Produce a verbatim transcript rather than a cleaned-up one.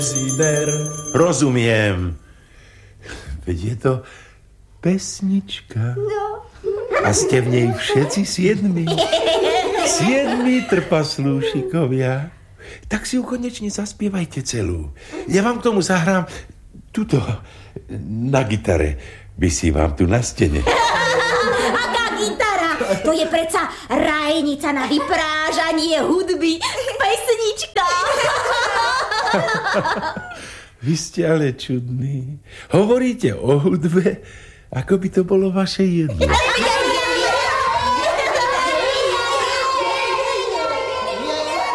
Zider. Rozumiem. Veď je to pesnička. No. A ste v nej všetci siedmi. Siedmi trpaslúšikovia. Tak si ju konečne zaspievajte celú. Ja vám k tomu zahrám tuto na gitare. Vysí vám tu na stene. Aká gitara? To je predsa rajnica na vyprážanie hudby. Pesnička. Vy ste ale čudní. Hovoríte o hudbe, ako by to bolo vaše jedlo. Ale